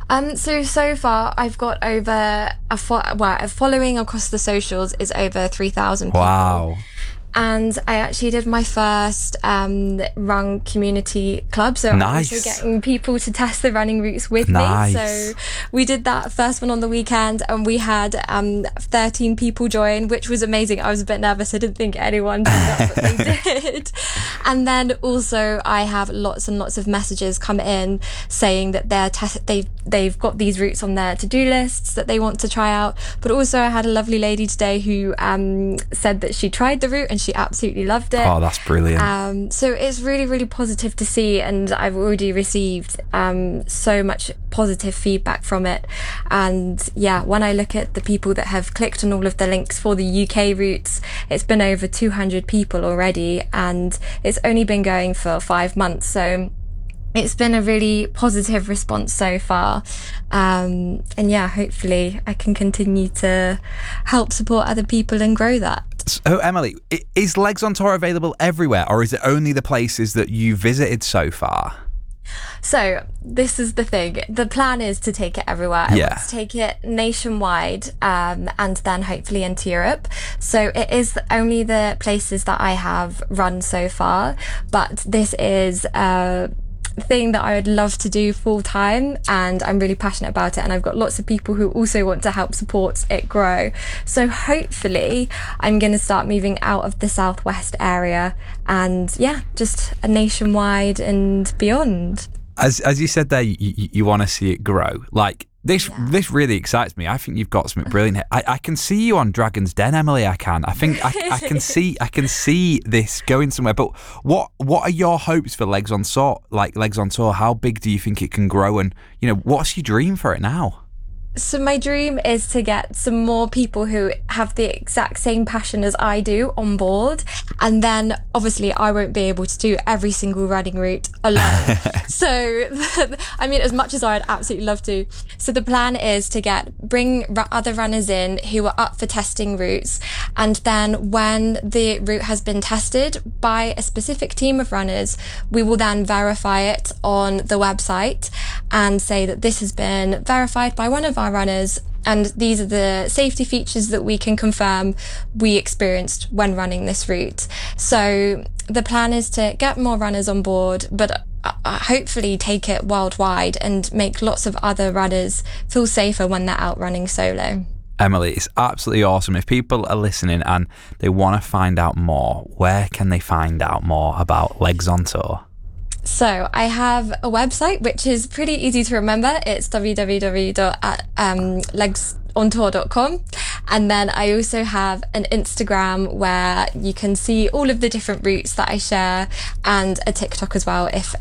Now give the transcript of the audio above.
So far I've got over a following across the socials is over 3,000 people. Wow. And I actually did my first run community club. So Nice. I'm also getting people to test the running routes with Nice. me. So we did that first one on the weekend and we had 13 people join, which was amazing. I was a bit nervous. I didn't think anyone turned up, but they did. And then also I have lots and lots of messages come in saying that they've got these routes on their to-do lists that they want to try out. But also I had a lovely lady today who said that she tried the route and she absolutely loved it. Oh, that's brilliant. So it's really, really positive to see, and I've already received so much positive feedback from it. And yeah, when I look at the people that have clicked on all of the links for the UK routes, it's been over 200 people already, and it's only been going for 5 months. So it's been a really positive response so far. And yeah, hopefully I can continue to help support other people and grow that. So, Emily, is Legs on Tour available everywhere, or is it only the places that you visited so far? So this is the thing. The plan is to take it everywhere. I want to take it nationwide, and then hopefully into Europe. So it is only the places that I have run so far, but this is thing that I would love to do full time, and I'm really passionate about it, and I've got lots of people who also want to help support it grow. So hopefully I'm going to start moving out of the southwest area, and yeah, just a nationwide and beyond. As you said there, you want to see it grow. Like this really excites me. I think you've got something brilliant here. I can see you on Dragon's Den, Emily. I think I can see this going somewhere. But what are your hopes for Legs on Tour? Like Legs on Tour, how big do you think it can grow? And what's your dream for it now? So my dream is to get some more people who have the exact same passion as I do on board. And then obviously I won't be able to do every single running route alone. So, I mean, as much as I'd absolutely love to. So the plan is to bring other runners in who are up for testing routes. And then when the route has been tested by a specific team of runners, we will then verify it on the website and say that this has been verified by one of our runners, and these are the safety features that we can confirm we experienced when running this route. So the plan is to get more runners on board, but hopefully take it worldwide and make lots of other runners feel safer when they're out running solo. Emily, it's absolutely awesome. If people are listening and they want to find out more, where can they find out more about Legs on Tour? So I have a website which is pretty easy to remember. It's www.legsontour.com. And then I also have an Instagram where you can see all of the different routes that I share, and a TikTok as well if